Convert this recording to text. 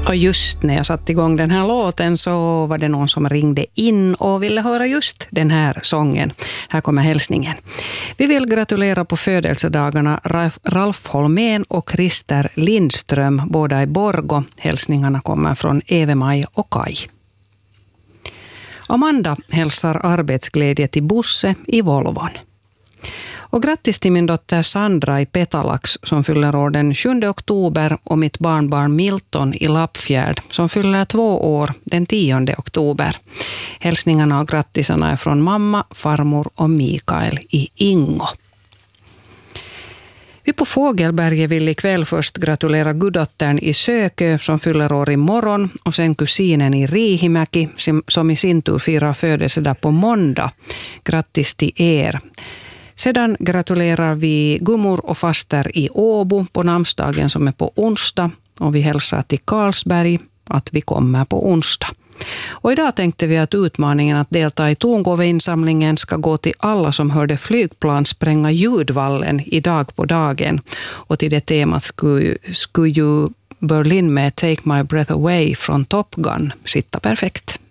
Och just när jag satte igång den här låten så var det någon som ringde in och ville höra just den här sången. Här kommer hälsningen. Vi vill gratulera på födelsedagarna Ralf Holmén och Christer Lindström, båda i Borgå. Hälsningarna kommer från Eve-Maj och Kai. Amanda hälsar arbetsglädje till Bosse i Volvon. Och grattis till min dotter Sandra i Petalax som fyller år den 7 oktober och mitt barnbarn Milton i Lappfjärd som fyller 2 år den 10 oktober. Hälsningarna och grattisarna är från mamma, farmor och Mikael i Ingo. Vi på Fågelberget vill ikväll först gratulera guddottern i Sökö som fyller år imorgon och sen kusinen i Riihimäki som i sin tur firar födelsedag på måndag. Grattis till er! Sedan gratulerar vi gummor och faster i Åbo på namnsdagen som är på onsdag. Och vi hälsar till Carlsberg att vi kommer på onsdag. Och idag tänkte vi att utmaningen att delta i tongåveinsamlingen ska gå till alla som hörde flygplan spränga ljudvallen idag på dagen. Och till det temat skulle ju Berlin med Take My Breath Away från Top Gun sitta perfekt.